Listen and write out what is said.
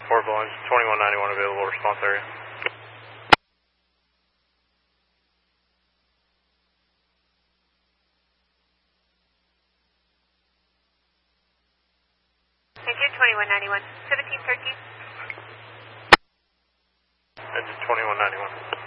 Orbital engine 2191 available response area. Thank you, 2191. 1713. Engine 2191.